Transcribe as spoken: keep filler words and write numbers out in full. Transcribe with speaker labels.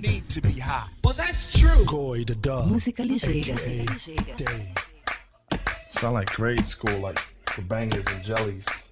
Speaker 1: need to be high.
Speaker 2: Well, that's true.
Speaker 1: Goy the dog.
Speaker 3: Música ligeira.
Speaker 1: Day.
Speaker 4: Sound like grade school, like for bangers and jellies.